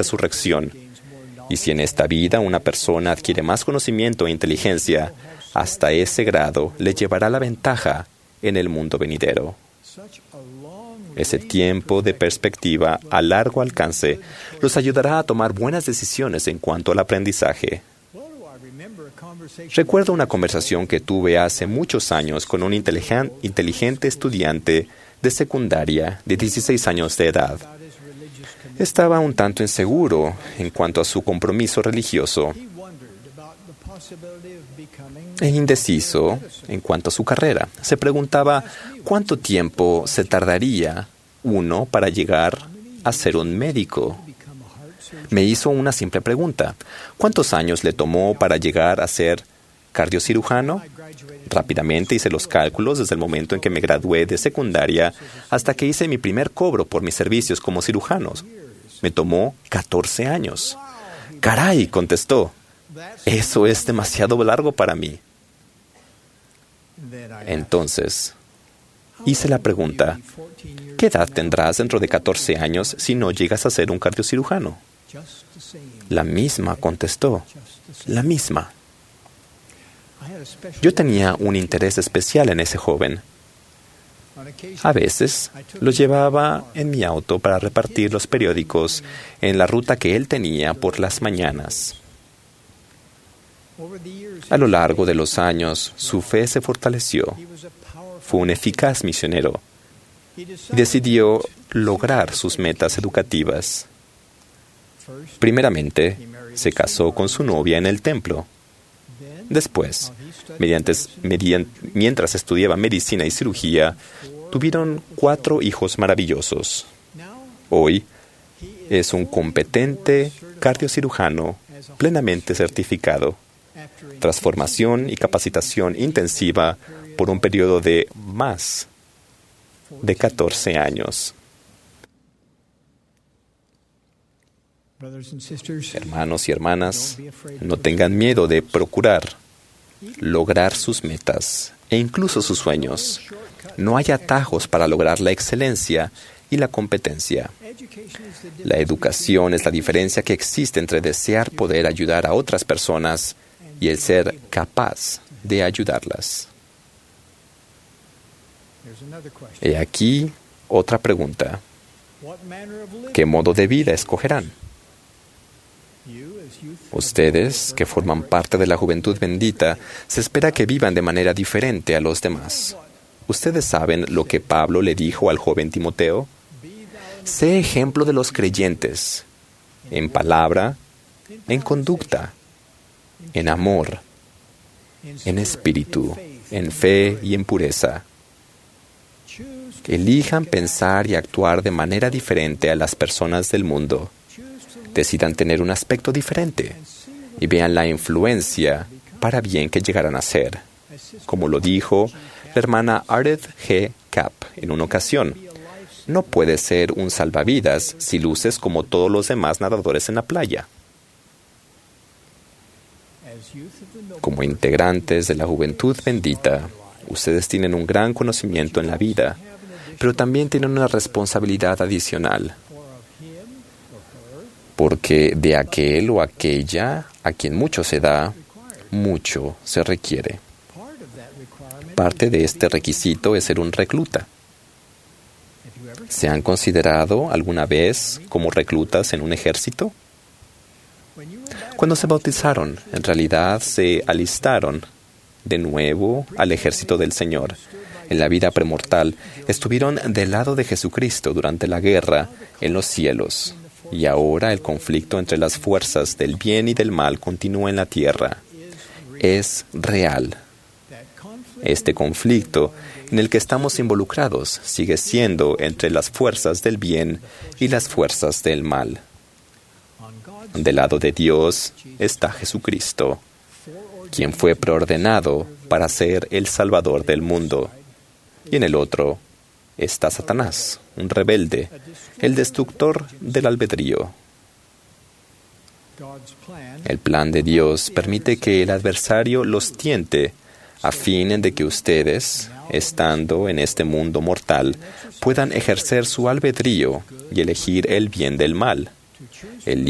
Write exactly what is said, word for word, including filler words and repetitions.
resurrección. Y si en esta vida una persona adquiere más conocimiento e inteligencia, hasta ese grado le llevará la ventaja en el mundo venidero. Ese tiempo de perspectiva a largo alcance los ayudará a tomar buenas decisiones en cuanto al aprendizaje. Recuerdo una conversación que tuve hace muchos años con un inteligen- inteligente estudiante de secundaria de dieciséis años de edad. Estaba un tanto inseguro en cuanto a su compromiso religioso e indeciso en cuanto a su carrera. Se preguntaba cuánto tiempo se tardaría uno para llegar a ser un médico. Me hizo una simple pregunta. ¿Cuántos años le tomó para llegar a ser cardiocirujano? Rápidamente hice los cálculos desde el momento en que me gradué de secundaria hasta que hice mi primer cobro por mis servicios como cirujano. Me tomó catorce años. ¡Caray!, contestó. Eso es demasiado largo para mí. Entonces, hice la pregunta, ¿qué edad tendrás dentro de catorce años si no llegas a ser un cardiocirujano? La misma, contestó. La misma. Yo tenía un interés especial en ese joven. A veces lo llevaba en mi auto para repartir los periódicos en la ruta que él tenía por las mañanas. A lo largo de los años, su fe se fortaleció. Fue un eficaz misionero y decidió lograr sus metas educativas. Primeramente, se casó con su novia en el templo. Después, mediante, mediante, mientras estudiaba medicina y cirugía, tuvieron cuatro hijos maravillosos. Hoy es un competente cardiocirujano plenamente certificado, tras formación y capacitación intensiva por un periodo de más de catorce años. Hermanos y hermanas, no tengan miedo de procurar lograr sus metas e incluso sus sueños. No hay atajos para lograr la excelencia y la competencia. La educación es la diferencia que existe entre desear poder ayudar a otras personas y el ser capaz de ayudarlas. He aquí otra pregunta. ¿Qué modo de vida escogerán? Ustedes, que forman parte de la juventud bendita, se espera que vivan de manera diferente a los demás. ¿Ustedes saben lo que Pablo le dijo al joven Timoteo? Sé ejemplo de los creyentes, en palabra, en conducta, en amor, en espíritu, en fe y en pureza. Elijan pensar y actuar de manera diferente a las personas del mundo. Decidan tener un aspecto diferente y vean la influencia para bien que llegarán a ser. Como lo dijo la hermana Ardeth G. Kapp en una ocasión, no puedes ser un salvavidas si luces como todos los demás nadadores en la playa. Como integrantes de la juventud bendita, ustedes tienen un gran conocimiento en la vida, pero también tienen una responsabilidad adicional. Porque de aquel o aquella a quien mucho se da, mucho se requiere. Parte de este requisito es ser un recluta. ¿Se han considerado alguna vez como reclutas en un ejército? Cuando se bautizaron, en realidad se alistaron de nuevo al ejército del Señor. En la vida premortal, estuvieron del lado de Jesucristo durante la guerra en los cielos. Y ahora el conflicto entre las fuerzas del bien y del mal continúa en la tierra. Es real. Este conflicto en el que estamos involucrados sigue siendo entre las fuerzas del bien y las fuerzas del mal. Del lado de Dios está Jesucristo, quien fue preordenado para ser el Salvador del mundo. Y en el otro está Satanás, un rebelde, el destructor del albedrío. El plan de Dios permite que el adversario los tiente a fin de que ustedes, estando en este mundo mortal, puedan ejercer su albedrío y elegir el bien del mal, el